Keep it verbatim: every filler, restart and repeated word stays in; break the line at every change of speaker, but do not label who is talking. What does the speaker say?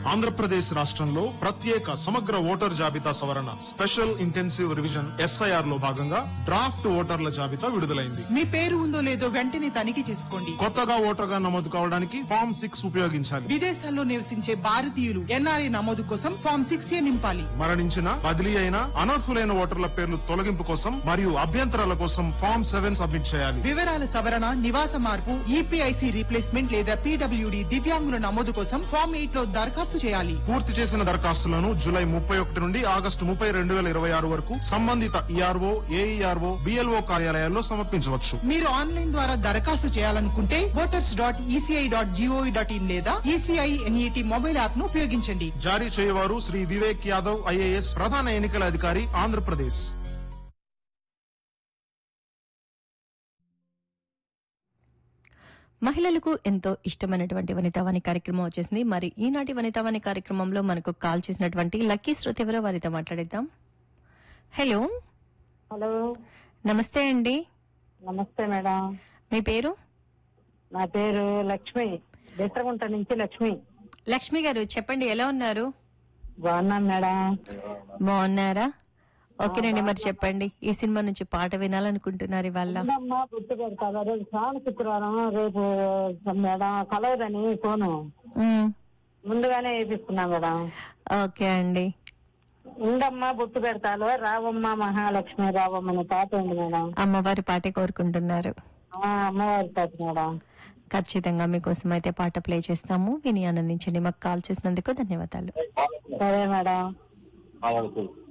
ఆంధ్రప్రదేశ్ రాష్ట్రంలో ప్రత్యేక సమగ్ర ఓటర్ జాబితా సవరణ స్పెషల్ ఇంటెన్సివ్ రివిజన్ ఎస్ఐఆర్ లో భాగంగా డ్రాఫ్ట్ ఓటర్ల జాబితా విడుదలైంది.
మీ పేరు ఉందో లేదో వెంటనే తనిఖీ చేసుకోండి.
కొత్తగా ఓటర్గా నమోదు కావడానికి ఫామ్ సిక్స్ ఉపయోగించాలి.
విదేశాల్లో నివసించే భారతీయులు ఎన్ఆర్ఐ నమోదు కోసం ఫామ్ సిక్స్ ఏ నింపాలి.
మరణించిన, బదిలీ అయిన, అనర్హులైన ఓటర్ల పేర్లు తొలగింపు కోసం మరియు అభ్యంతరాల కోసం ఫామ్ సెవెన్ సబ్మిట్ చేయాలి.
వివరాల సవరణ, నివాస మార్పు, ఈపీఐసి రీప్లేస్మెంట్ లేదా పీడబ్ల్యూడి దివ్యాంగుల నమోదు కోసం ఫామ్ ఎయిట్ లో దరఖాస్తు చేయాలి.
పూర్తి చేసిన దరఖాస్తులను జూలై ముప్పై ఒకటి నుండి ఆగస్టు ముప్పై రెండు వేల ఇరవై ఆరు వరకు సంబంధిత ఈఆర్ఓ, ఏఈఆర్ఓ, బిఎల్ఓ కార్యాలయాల్లో సమర్పించవచ్చు.
మీరు ఆన్లైన్ ద్వారా దరఖాస్తు చేయాలనుకుంటే voters dot ECI dot GOV dot in లేదా ఈసీఐ ఎన్ఈటీ మొబైల్ యాప్ ను ఉపయోగించండి.
జారీ చేయవారు శ్రీ వివేక్ యాదవ్ ఐఏఎస్, ప్రధాన ఎన్నికల అధికారి, ఆంధ్రప్రదేశ్.
మహిళలకు ఎంతో ఇష్టమైనటువంటి వనితావాణి కార్యక్రమం వచ్చేసింది. మరి ఈనాటి వనితావాణి కార్యక్రమంలో మనకు కాల్ చేసినటువంటి లక్కీ శ్రోత ఎవరో వారితో మాట్లాడేద్దాం. హలో
హలో,
నమస్తే అండి.
నమస్తే మేడం.
మీ పేరు?
నా పేరు లక్ష్మి, బిట్రగుంట నుంచి లక్ష్మి.
లక్ష్మి గారు చెప్పండి, ఎలా ఉన్నారు?
బాగున్నాను మేడం.
బాగున్నారా? ఓకేనండి, మరి చెప్పండి, ఈ సినిమా నుంచి పాట వినాలనుకుంటున్నారు ఇవాళ?
ఉందమ్మా, గుర్తు పెడతా. రేపు శ్రావణ శుక్రవారం, రేపు మేడం కలవదని ఫోను
మ్మ్.
ముందుగానే వేపిస్తున్నా మేడం.
ఓకే అండి.
ఉండమ్మా బొట్టు పెడతాలో రావమ్మ మహాలక్ష్మి రావమ్మ అనే పాట ఉంది మేడం.
అమ్మవారి పాటే కోరుకుంటున్నారు.
ఆ, అమ్మవారి పాట మేడం.
ఖచ్చితంగా మీకోసం అయితే పాట ప్లే చేస్తాము, విని ఆనందించండి. మాకు కాల్ చేసినందుకు ధన్యవాదాలు.
సరే మేడం.